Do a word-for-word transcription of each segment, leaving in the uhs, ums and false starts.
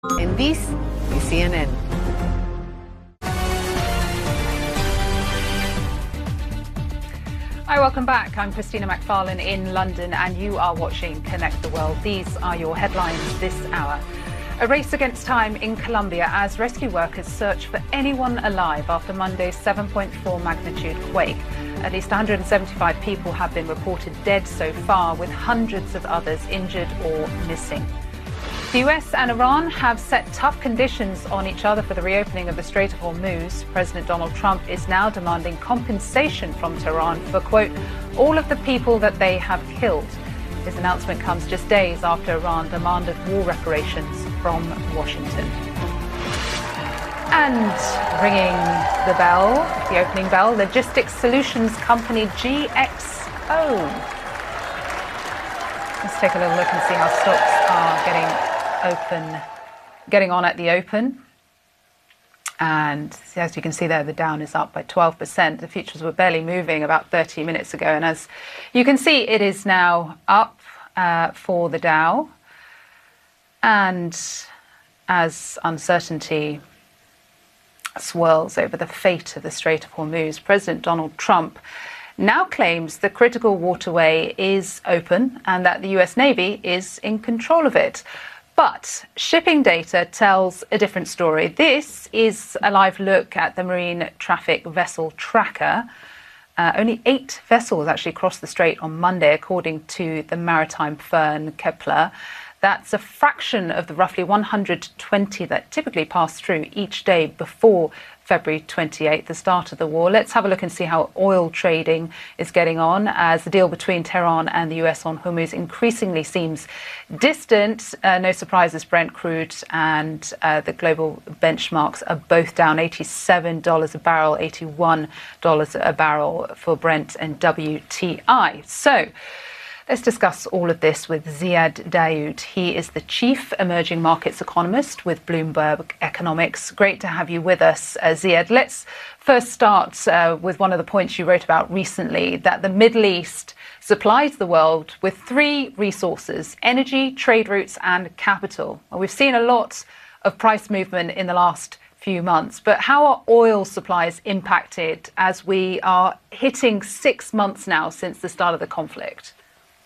En This y C N N. Hi, welcome back. I'm Christina McFarlane in London and you are watching Connect the World. These are your headlines this hour. A race against time in Colombia as rescue workers search for anyone alive after Monday's seven point four magnitude quake. At least one hundred seventy-five people have been reported dead so far, with hundreds of others injured or missing. The U S and Iran have set tough conditions on each other for the reopening of the Strait of Hormuz. President Donald Trump is now demanding compensation from Tehran for, quote, all of the people that they have killed. His announcement comes just days after Iran demanded war reparations from Washington. And ringing the bell, the opening bell, logistics solutions company G X O. Let's take a little look and see how stocks are getting open, getting on at the open. And as you can see there, the Dow is up by twelve percent. The futures were barely moving about thirty minutes ago. And as you can see, it is now up uh, for the Dow. And as uncertainty swirls over the fate of the Strait of Hormuz, President Donald Trump now claims the critical waterway is open and that the U S Navy is in control of it. But shipping data tells a different story. This is a live look at the Marine Traffic Vessel Tracker. Uh, only eight vessels actually crossed the strait on Monday, according to the maritime firm Kepler. That's a fraction of the roughly one hundred twenty that typically pass through each day before February twenty-eighth, the start of the war. Let's have a look and see how oil trading is getting on as the deal between Tehran and the U S on Hormuz increasingly seems distant. Uh, no surprises, Brent crude and uh, the global benchmarks are both down eighty-seven dollars a barrel, eighty-one dollars a barrel for Brent and W T I. So let's discuss all of this with Ziad Daoud. He is the Chief Emerging Markets Economist with Bloomberg Economics. Great to have you with us, uh, Ziad. Let's first start uh, with one of the points you wrote about recently, that the Middle East supplies the world with three resources: energy, trade routes and capital. Well, we've seen a lot of price movement in the last few months, but how are oil supplies impacted as we are hitting six months now since the start of the conflict?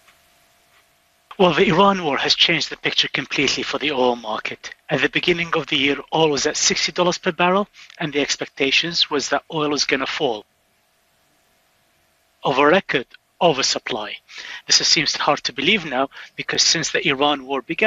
Well, the Iran war has changed the picture completely for the oil market. At the beginning of the year, oil was at sixty dollars per barrel, and the expectations was that oil was going to fall of a record oversupply. This seems hard to believe now, because since the Iran war began,